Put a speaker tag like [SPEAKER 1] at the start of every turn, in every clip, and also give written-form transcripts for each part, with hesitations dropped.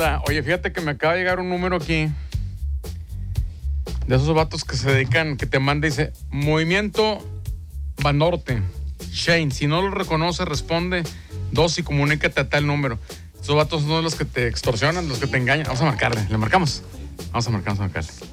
[SPEAKER 1] onda? Oye, fíjate que me acaba de llegar un número aquí de esos vatos que se dedican, que te manda y dice Movimiento Banorte, Shane. Si no lo reconoce, responde 2 y comunícate a tal número. Esos vatos son los que te extorsionan, los que te engañan. Vamos a marcarle, ¿le marcamos? Vamos a marcarle.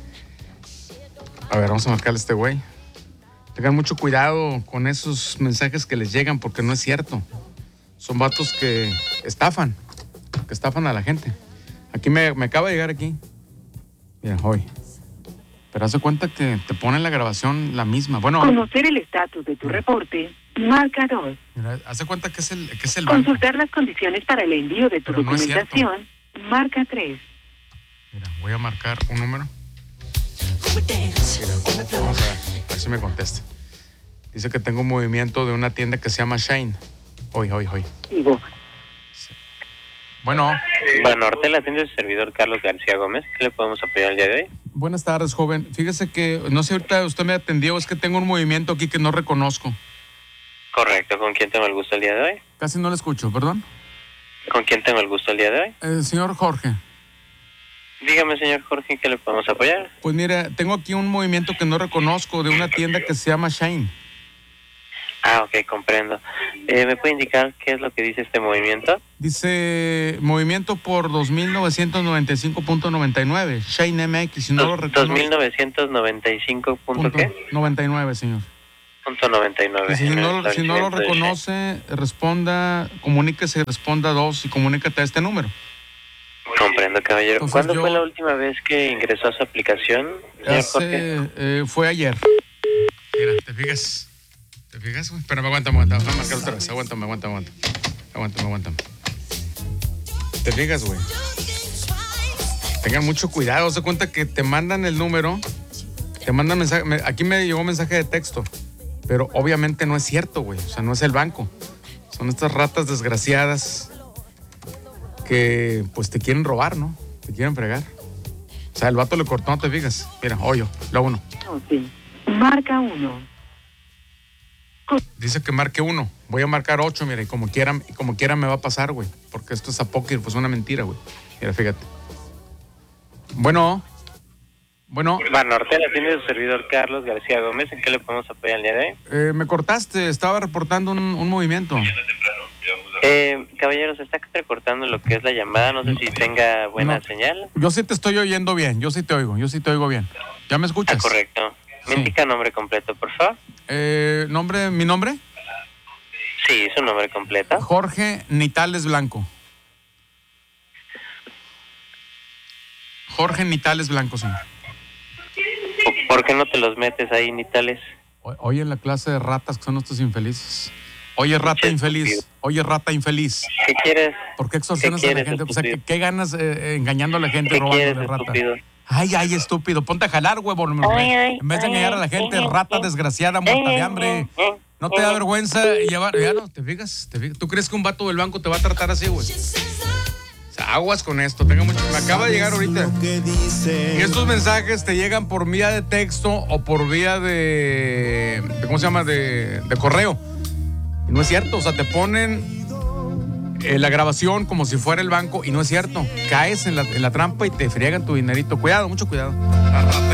[SPEAKER 1] A ver, vamos a marcarle a este güey. Tengan mucho cuidado con esos mensajes que les llegan porque no es cierto. Son vatos que estafan a la gente. Aquí me acaba de llegar aquí. Mira, hoy. Pero hace cuenta que te ponen la grabación la misma. Bueno.
[SPEAKER 2] Conocer el estatus de tu reporte, marca 2.
[SPEAKER 1] Mira, hace cuenta que es el banco.
[SPEAKER 2] Consultar las condiciones para el envío de tu documentación, marca 3.
[SPEAKER 1] Mira, voy a marcar un número. Mira, vamos a ver si me contesta. Dice que tengo un movimiento de una tienda que se llama Shane. Hoy. Sí. Bueno.
[SPEAKER 3] Banorte, la tienda del servidor Carlos García Gómez. ¿Qué le podemos apoyar el día de hoy?
[SPEAKER 1] Buenas tardes, joven. Fíjese que, no sé, ahorita usted me atendió, es que tengo un movimiento aquí que no reconozco.
[SPEAKER 3] Correcto. ¿Con quién tengo el gusto el día de hoy?
[SPEAKER 1] Casi no le escucho, perdón.
[SPEAKER 3] ¿Con quién tengo el gusto el día de hoy?
[SPEAKER 1] Señor Jorge.
[SPEAKER 3] Dígame, señor Jorge, ¿qué le podemos apoyar?
[SPEAKER 1] Pues mire, tengo aquí un movimiento que no reconozco de una tienda que se llama Shane.
[SPEAKER 3] Ah, ok, comprendo. ¿Me puede indicar qué es lo que dice este movimiento?
[SPEAKER 1] Dice movimiento por 2.995.99, Shane MX, si no lo reconozco.
[SPEAKER 3] 2.995. ¿Qué?
[SPEAKER 1] 99, señor.
[SPEAKER 3] Punto 99.
[SPEAKER 1] Si no lo reconoce, responda, comuníquese, responda 2 y comunícate a este número.
[SPEAKER 3] Comprendo, caballero.
[SPEAKER 1] Entonces
[SPEAKER 3] ¿Cuándo fue la última vez que ingresó a su aplicación, señor Jorge?
[SPEAKER 1] Fue ayer. Mira, ¿te fijas? Güey? Pero aguántame. Vamos a marcar otra vez. Aguántame. ¿Te fijas, güey? Tengan mucho cuidado. Se cuenta que te mandan el número, te mandan mensaje. Aquí me llegó mensaje de texto, pero obviamente no es cierto, güey. O sea, no es el banco. Son estas ratas desgraciadas que, pues, te quieren robar, ¿no? Te quieren fregar. O sea, el vato le cortó, no te fijas. Mira, la 1.
[SPEAKER 2] Sí. Marca 1.
[SPEAKER 1] Dice que marque 1. Voy a marcar 8, mira, y como quiera me va a pasar, güey. Porque esto es apócrifo, es una mentira, güey. Mira, fíjate. Bueno.
[SPEAKER 3] Banorte, la tiene su servidor Carlos García Gómez. ¿En qué le podemos apoyar el día de hoy?
[SPEAKER 1] Me cortaste, estaba reportando un movimiento.
[SPEAKER 3] Caballero, se está recortando lo que es la llamada. No sé si tenga buena señal.
[SPEAKER 1] Yo sí te estoy oyendo bien, yo sí te oigo bien. ¿Ya me escuchas?
[SPEAKER 3] Ah, correcto. ¿Me indica nombre completo, por favor?
[SPEAKER 1] ¿Mi nombre?
[SPEAKER 3] Sí, su nombre completo.
[SPEAKER 1] Jorge Nitales Blanco. Señor.
[SPEAKER 3] ¿Por qué no te los metes ahí, Nitales?
[SPEAKER 1] Oye, en la clase de ratas que son estos infelices. Oye, rata infeliz.
[SPEAKER 3] ¿Qué quieres?
[SPEAKER 1] ¿Por qué extorsionas a la gente? O sea, ¿qué ganas engañando a la gente, robándole rata?
[SPEAKER 3] Estúpido?
[SPEAKER 1] Ay, estúpido. Ponte a jalar, huevo. En vez de engañar a la gente, rata desgraciada, muerta de hambre. ¿No te da vergüenza llevar? Ya no, ¿te fijas? ¿Tú crees que un vato del banco te va a tratar así, güey? O sea, aguas con esto. Tenga mucho. Me acaba de llegar ahorita. Y estos mensajes te llegan por vía de texto o por vía de ¿cómo se llama? De correo. Y no es cierto. O sea, te ponen la grabación como si fuera el banco y no es cierto. Caes en la trampa y te friegan tu dinerito. Cuidado, mucho cuidado.